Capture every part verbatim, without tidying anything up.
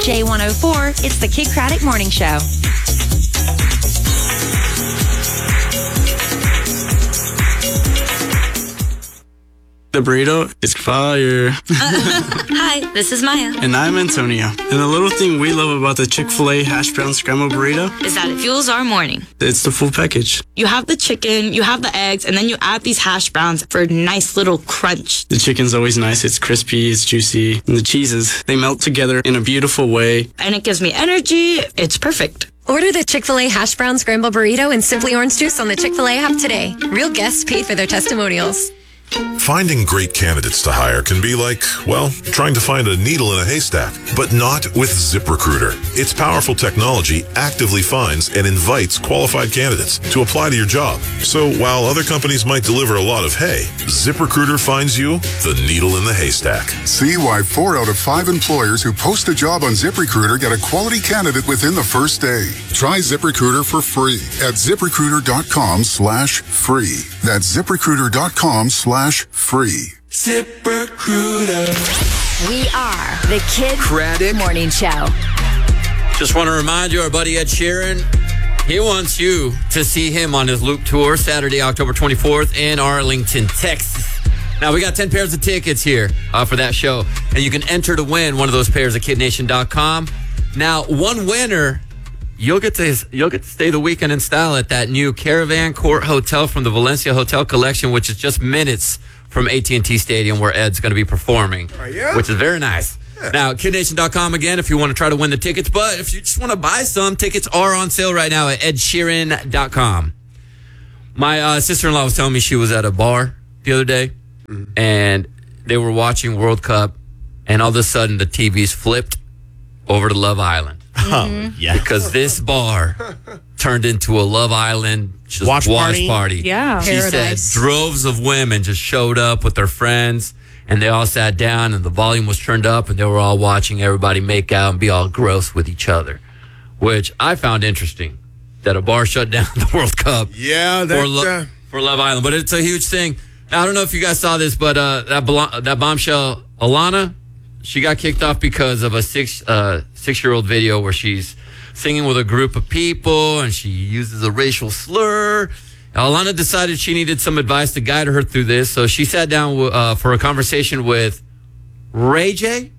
J one oh four, it's the Kidd Kraddick Morning Show. The burrito is fire. Uh, hi, this is Maya. And I'm Antonio. And the little thing we love about the Chick-fil-A hash brown scrambled burrito is that it fuels our morning. It's the full package. You have the chicken, you have the eggs, and then you add these hash browns for a nice little crunch. The chicken's always nice. It's crispy, it's juicy. And the cheeses, they melt together in a beautiful way. And it gives me energy. It's perfect. Order the Chick-fil-A hash brown scrambled burrito and Simply Orange Juice on the Chick-fil-A app today. Real guests paid for their testimonials. Finding great candidates to hire can be like, well, trying to find a needle in a haystack, but not with ZipRecruiter. Its powerful technology actively finds and invites qualified candidates to apply to your job. So while other companies might deliver a lot of hay, ZipRecruiter finds you the needle in the haystack. See why four out of five employers who post a job on ZipRecruiter get a quality candidate within the first day. Try ZipRecruiter for free at ZipRecruiter.com slash free. That's ZipRecruiter.com slash free. ZipRecruiter. We are the Kidd Kraddick Morning Show. Just want to remind you, our buddy Ed Sheeran, he wants you to see him on his Loop Tour Saturday, October twenty-fourth in Arlington, Texas. Now, we got ten pairs of tickets here uh, for that show, and you can enter to win one of those pairs at Kid Nation dot com. Now, one winner, you'll get to you'll get to stay the weekend in style at that new Caravan Court Hotel from the Valencia Hotel Collection, which is just minutes from A T and T Stadium where Ed's going to be performing, oh, yeah? which is very nice. Yeah. Now, Kid Nation dot com again if you want to try to win the tickets, but if you just want to buy some, tickets are on sale right now at Ed Sheeran dot com. My uh, sister-in-law was telling me she was at a bar the other day, mm-hmm. and they were watching World Cup, and all of a sudden the T Vs flipped over to Love Island. Oh, yeah. Because this bar turned into a Love Island just Watch wash party? party. Yeah. She Paradise. said droves of women just showed up with their friends, and they all sat down, and the volume was turned up, and they were all watching everybody make out and be all gross with each other, which I found interesting, that a bar shut down the World Cup yeah, that, for, Lo- uh... for Love Island. But it's a huge thing. Now, I don't know if you guys saw this, but uh, that, blo- that bombshell, Alana, she got kicked off because of a six uh, six-year-old video where she's singing with a group of people and she uses a racial slur. Alana decided she needed some advice to guide her through this, so she sat down uh, for a conversation with Ray J.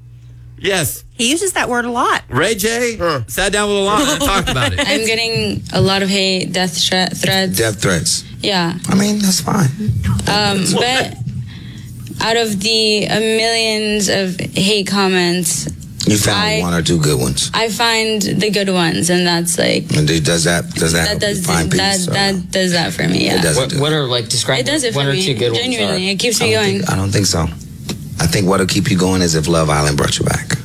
Yes. He uses that word a lot. Ray J huh. sat down with Alana and talked about it. I'm getting a lot of hate, death thre- threats. Death threats. Yeah. I mean, that's fine. Um, but out of the uh, millions of hate comments, you found I, one or two good ones. I find the good ones, and that's like. And does that does that, that does find that peace, that does that for me? Yeah. It doesn't what, do what are like describe it does it one for or me. two good Genuinely, ones? It keeps me going. Think, I don't think so. I think what'll keep you going is if Love Island brought you back.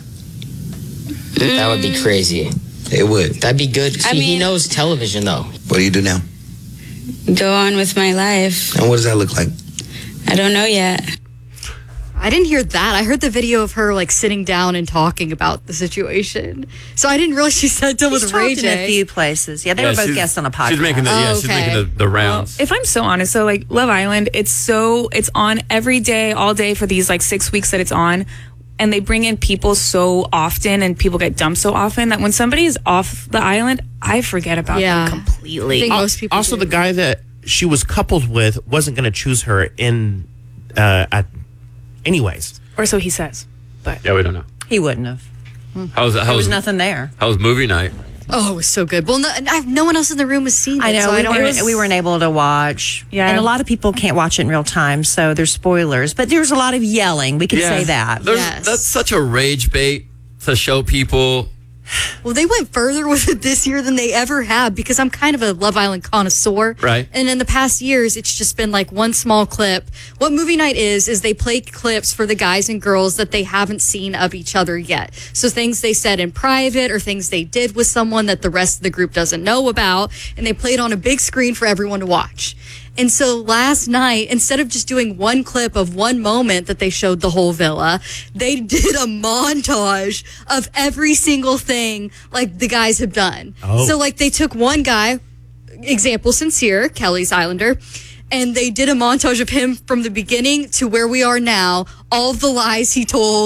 Mm. That would be crazy. It would. That'd be good. See, I mean, he knows television though. What do you do now? Go on with my life. And what does that look like? I don't know yet. I didn't hear that. I heard the video of her like sitting down and talking about the situation. So I didn't realize she sat down She's with Ray talked in a J. few places. Yeah, they Yeah, were both she's- guests on a podcast. She's making the, yeah, Oh, she's okay. making the, the rounds. Well, if I'm so honest, so like Love Island, it's so it's on every day, all day for these like six weeks that it's on, and they bring in people so often, and people get dumped so often that when somebody is off the island, I forget about Yeah. them completely. I think most people Also, do. the guy that she was coupled with wasn't going to choose her in, uh, at, anyways. Or so he says. But Yeah, we don't know. He wouldn't have. How was, how There was was, nothing there. how was movie night? Oh, it was so good. Well, no, I, no one else in the room was seeing it. I know so we, I don't. weren't, we weren't able to watch. Yeah. And a lot of people can't watch it in real time, so there's spoilers. But there's a lot of yelling. We could say that. There's, Yes. That's such a rage bait to show people. Well, they went further with it this year than they ever have because I'm kind of a Love Island connoisseur. Right. And in the past years, it's just been like one small clip. What movie night is, is they play clips for the guys and girls that they haven't seen of each other yet. So things they said in private or things they did with someone that the rest of the group doesn't know about. And they play it on a big screen for everyone to watch. And so last night, instead of just doing one clip of one moment that they showed the whole villa, they did a montage of every single thing like the guys have done. Oh. So like they took one guy, example Sincere, Kelly's Islander, and they did a montage of him from the beginning to where we are now, all of the lies he told,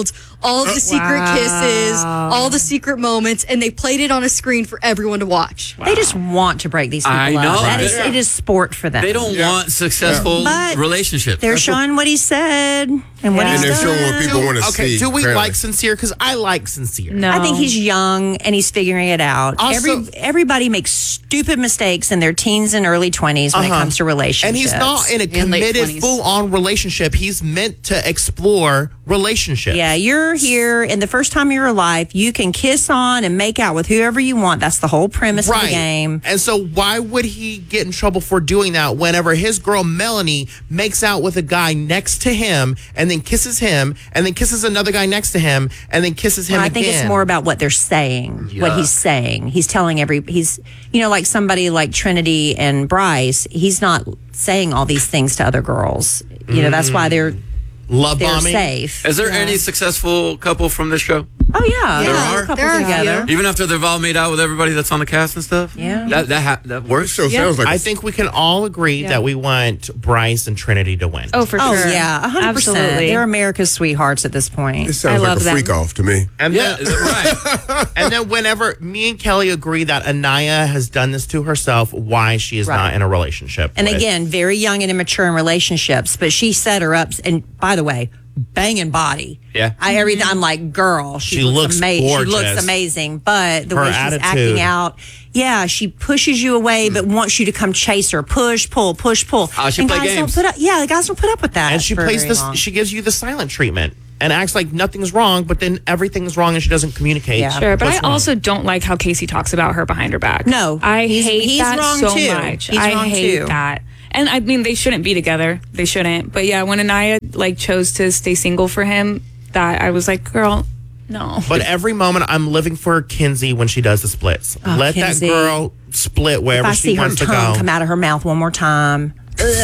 all of the secret Wow. kisses, all the secret moments, and they played it on a screen for everyone to watch. They just want to break these people I up. know. That is, Yeah. it is sport for them. They don't want successful But relationships. They're showing what he said and what Yeah. he's And they're done. showing what people wanna Okay, see, do we apparently. like Sincere? Because I like Sincere. No. I think he's young and he's figuring it out. Also- Every everybody makes stupid mistakes in their teens and early twenties when Uh-huh. it comes to relationships. And he's not in a In late committed, twenties. full-on relationship. He's meant to explore relationships. Yeah, you're here in the first time of your life. You can kiss on and make out with whoever you want. That's the whole premise of the game. And so why would he get in trouble for doing that whenever his girl Melanie makes out with a guy next to him and then kisses him and then kisses another guy next to him and then kisses him Well, I again? think it's more about what they're saying, what Yeah. he's saying. He's telling every, he's, you know, like somebody like Trinity and Bryce, he's not saying all these things to other girls. You know, that's why they're, Love they're bombing. safe. Is there Yeah. any successful couple from this show? Oh, yeah. There yeah, are? a couple There are a together. Even after they've all made out with everybody that's on the cast and stuff? Yeah. That that, ha- that works? Show sounds like I a- think we can all agree Yeah. that we want Bryce and Trinity to win. Oh, for Oh, sure. yeah, one hundred percent. Absolutely. They're America's sweethearts at this point. This sounds I like love a them. freak off to me. And Yeah, then, right. and then whenever me and Kelly agree that Anaya has done this to herself, why she is Right. not in a relationship. And with- again, very young and immature in relationships, but she set her up. And by the way, banging body. Yeah. I everything. I'm like, girl, she, She looks ama- She gorgeous. looks amazing, but the Her way she's attitude. acting out, yeah, she pushes you away, but wants you to come chase her. Push, pull, push, pull. Oh, she and play guys games. Don't put up, yeah, the guys don't put up with that. and she for plays very this. long. She gives you the silent treatment and acts like nothing's wrong, but then everything's wrong, and she doesn't communicate. Yeah. Sure, but what's I wrong. also don't like how Casey talks about her behind her back. No, I he's- hate he's that wrong so too. much. He's I wrong hate too. that. And I mean, they shouldn't be together. They shouldn't. But yeah, when Anaya like chose to stay single for him, that I was like, girl, no. But every moment I'm living for Kinsey when she does the splits. Oh, Let Kinsey. that girl split If wherever I she see her wants to tongue go. come out of her mouth one more time.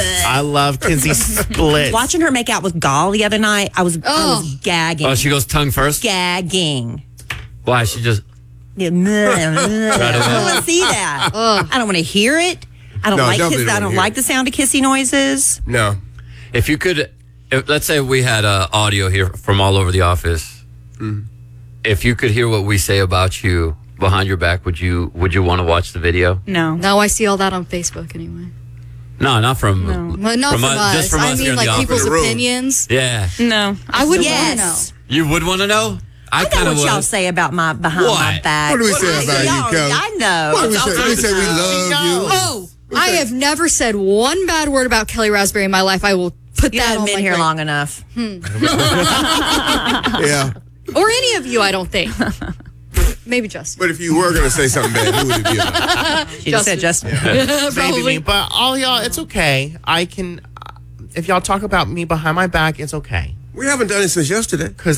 I love Kinsey's splits. Watching her make out with Gall the other night, I was, I was gagging. Oh, she goes tongue first? gagging. Why? She just. Yeah, I don't want to see that. I don't want to hear it. I don't No, like definitely kiss, don't I don't hear like it. the sound of kissy noises. No. If you could, if, let's say we had uh, audio here from all over the office. Mm. If you could hear what we say about you behind your back, would you would you want to watch the video? No. No, I see all that on Facebook anyway. No, not from. Well, not from, us. Just from I us here mean, in the like people's office. opinions. Yeah. No. I would Yes. want to know. You would want to know? I, I know kind of what y'all would. say about my behind my What? back. What do we say about you, Y'all- Kelly? I know. What do we say? We say we love you. Oh, I have never said one bad word about Kelly Raspberry in my life. I will put You that haven't on been my here grave. long enough. Yeah. Or any of you, I don't think. Maybe Justin. But if you were going to say something bad, who would it be about? She just said Justin. Maybe Probably. me, but all y'all, it's okay. I can. If y'all talk about me behind my back, it's okay. We haven't done it since yesterday. Because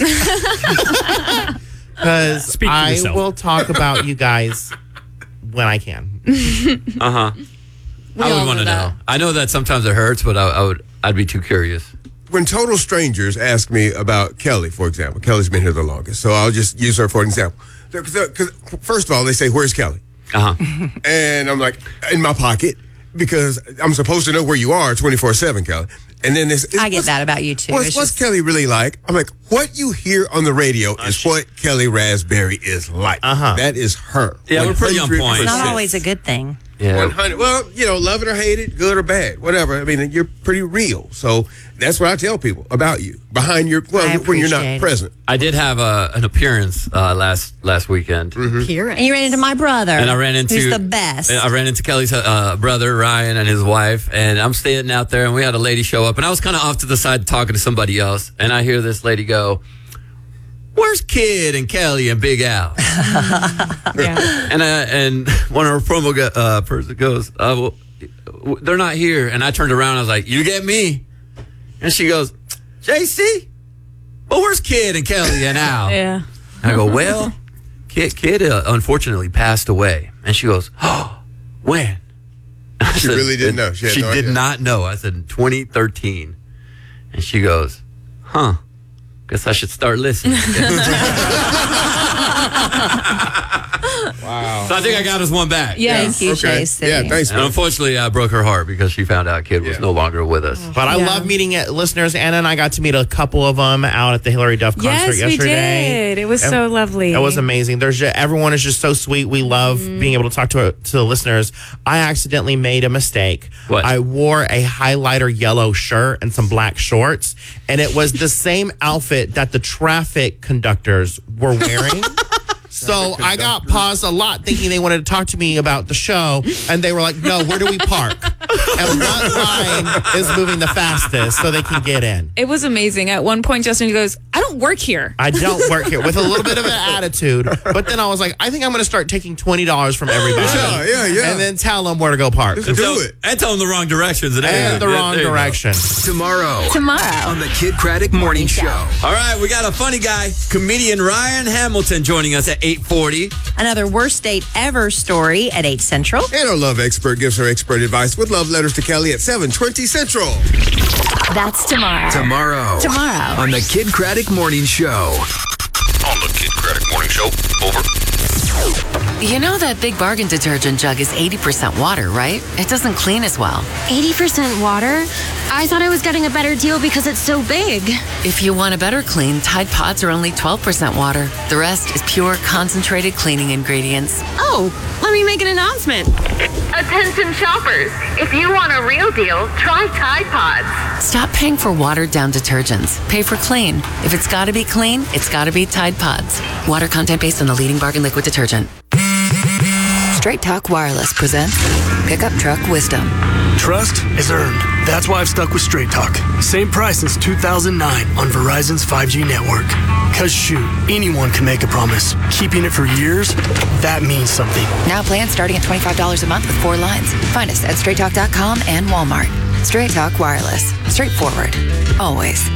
Speak for I yourself. will talk about you guys when I can. Uh huh. We I all would want to know know. that. I know that sometimes it hurts, but I, I would. I'd be too curious. When total strangers ask me about Kelly, for example, Kelly's been here the longest, so I'll just use her for an example. Because first of all, they say, "Where's Kelly?" Uh huh. And I'm like, in my pocket, because I'm supposed to know where you are twenty-four seven, Kelly. And then this, I get that about you too. What's, It's what's just- Kelly really like? I'm like, what you hear on the radio is what Kelly Raspberry is like. Uh-huh. That is her. Yeah, we're pretty on point. It's not one hundred percent. always a good thing. Yeah. one hundred Well, you know, love it or hate it, good or bad, whatever. I mean, you're pretty real. So that's what I tell people about you behind your, well, I when you're not appreciate it. present. I did have a, an appearance uh, last last weekend. Appearance. And you ran into my brother. And I ran into who's the best. I ran into Kelly's uh, brother Ryan and his wife, and I'm standing out there, and we had a lady show up, and I was kind of off to the side talking to somebody else, and I hear this lady go, "Where's Kid and Kelly and Big Al?" Yeah. And uh, and one of our promo go, uh, person goes, uh, well, w- "They're not here." And I turned around, I was like, "You get me?" And she goes, "J C, well, where's Kid and Kelly and Al?" Yeah. I go, "Well, Kid, Kid uh, unfortunately passed away." And she goes, "Oh, when?" I She really didn't know. She She, had no did idea. not know. I said, twenty thirteen. And she goes, "Huh, guess I should start listening." Wow. So I think I got us one back. Yes. Thank you, Okay. Chase. Yeah, thanks, And man. unfortunately, I broke her heart because she found out Kid was no longer with us. But I Yeah. love meeting uh, listeners. Anna and I got to meet a couple of them out at the Hillary Duff concert Yes, we yesterday. did. It was And so lovely. It was amazing. There's just, everyone is just so sweet. We love being able to talk to to the listeners. I accidentally made a mistake. What? I wore a highlighter yellow shirt and some black shorts, and it was the same outfit that the traffic conductors were wearing. So I got paused a lot thinking they wanted to talk to me about the show, and they were like, no, where do we park? And what line is moving the fastest so they can get in? It was amazing. At one point, Justin goes, I don't work here. I don't work here, with a little bit of an attitude. But then I was like, I think I'm going to start taking twenty dollars from everybody. Yeah, yeah, yeah. And then tell them where to go park. Just And do tell, it. and tell them the wrong directions. And, And the yeah, wrong there you go. direction. Tomorrow. Tomorrow. On the Kid Craddock Morning Show. All right, we got a funny guy, comedian Ryan Hamilton, joining us at eight forty. Another worst date ever story at eight Central. And our love expert gives her expert advice with love letters to Kelly at seven twenty Central. That's tomorrow. Tomorrow. Tomorrow. On the Kid Craddock Morning Show. On the Kid Craddock Morning Show. Over. You know that Big Bargain detergent jug is eighty percent water, right? It doesn't clean as well. eighty percent water? I thought I was getting a better deal because it's so big. If you want a better clean, Tide Pods are only twelve percent water. The rest is pure concentrated cleaning ingredients. Oh, let me make an announcement. Attention shoppers, if you want a real deal, try Tide Pods. Stop paying for watered down detergents. Pay for clean. If it's gotta be clean, it's gotta be Tide Pods. Water content based on the leading bargain liquid detergent. Straight Talk Wireless presents Pickup Truck Wisdom. Trust is earned. That's why I've stuck with Straight Talk. Same price since two thousand nine on Verizon's five G network. Cause shoot, anyone can make a promise. Keeping it for years, that means something. Now plans starting at twenty-five dollars a month with four lines. Find us at straight talk dot com and Walmart. Straight Talk Wireless. Straightforward. Always.